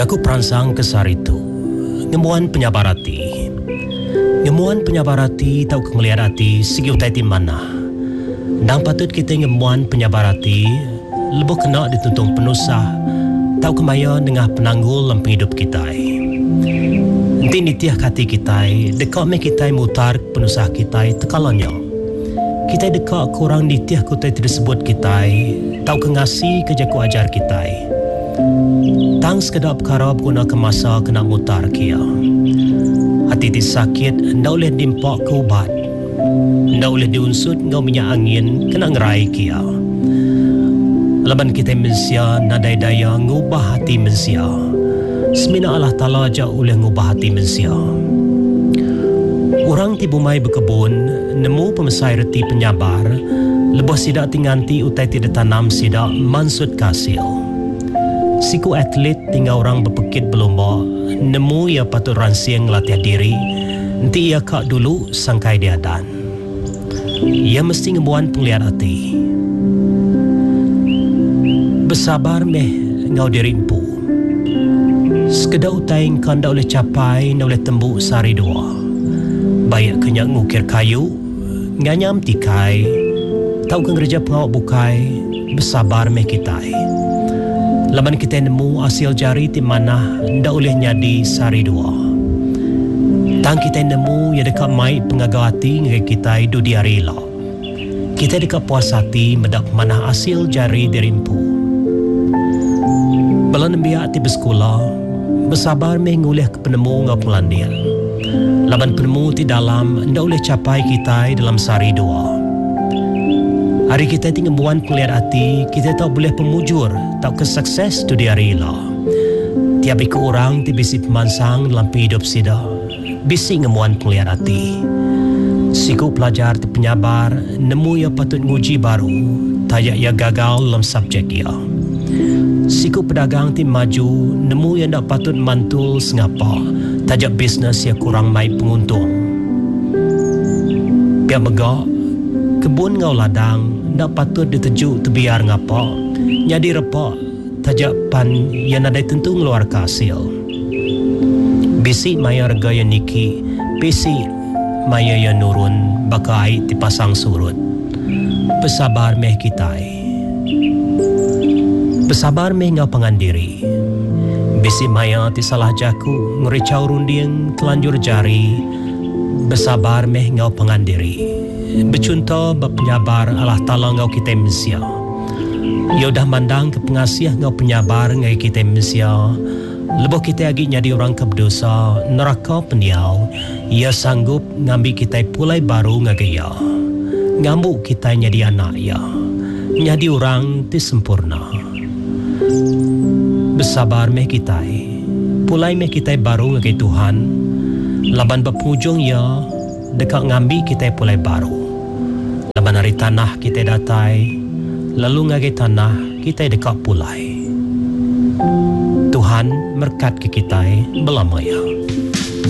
Jaku perangsang kesar itu ngemuan penyabarati. Ngemuan penyabarati tau kengeliarati segi utai ti mana. Dan patut kita ngemuan penyabarati lebih kena dituntung penusah tau kemaya dengan penanggul dalam hidup kita. Nanti nitiah kati kita dekat me kita mutar penusah kita tekalanya. Kita dekat kurang nitiah kutai tersebut kita tau kengasi kerja ku ajar kita. Tang sekedar perkara guna ke masa kena mutar kia. Hati ti sakit ndak boleh dimpak ke ubat. Ndak boleh diunsut ngau minyak angin kena ngerai kia. Laban kita mensia nadai daya ngubah hati mensia. Semina Allah Ta'ala aja boleh ngubah hati mensia. Orang ti bumai berkebun nemu pemesai reti penyabar lebih sidak tinganti utai tidak tanam sidak mansut kasil. Siku atlet tinggal orang berpekit berlomba nemu ia patut ransiang latih diri nanti ia kak dulu sangkai dia dan ia mesti ngebuan penglihat hati bersabar meh ngau dirimpu sekedar utai kan dah boleh capai dah boleh tembuk sehari dua baik kenyak ngukir kayu nganyam tikai tau kengerja pengawak bukai bersabar meh kitai. Laban kita nemu hasil jari di mana ndak boleh nyadi sehari dua. Tang kita nemu ya dekat mai pengagawati ngai kita hidup di arila. Kita dekat puas hati mendak mana hasil jari dirimpu. Balan biak ti bersekolah bersabar mengulih ke penemu ngau pengelandir. Laban penemu ti dalam ndak boleh capai kita dalam sehari dua. Hari kita tinggal buan penglihat hati, kita tak boleh pemujur, tak ke sukses tu di hari lah. Tiap ke orang ti bisi pemansang dalam hidup sida, bisi ngemuan penglihat hati. Siku pelajar ti penyabar, nemu ia patut nguji baru, tayak ia gagal dalam subjek ia. Siku pedagang ti maju, nemu ia nak patut mantul sengapa, tajak bisnes ia kurang mai penguntung. Biar megak, kebun ngau ladang ndak patut ditejuk terbiar ngapa nyadi repak tajak pan yang ada tentu ngeluar hasil bisi maya harga yang niki bisi maya yang nurun bakai dipasang surut bersabar meh kita bersabar meh ngau pengandiri bisi maya ti salah jaku ngericau runding telanjur jari bersabar meh ngau pengandiri bercontoh berpenyabar Allah Ta'ala ngau kita mensia. Ia dah mandang ke pengasih ngau penyabar ngai kita mensia. Lebih kita lagi nyadi orang ke berdosa, neraka pendiau. Ia sanggup ngambil kita pulai baru ngagaya. Ngambuk kita nyadi anak ia. Nyadi orang ti sempurna. Bersabar meh kita. Pulai meh kita baru ngagai Tuhan. Laban berpujung ia dekat ngambil kita pulai baru. Laban hari tanah kita datai, lalu ngagai tanah kita dekat pulai. Tuhan berkat ke kita belamaya.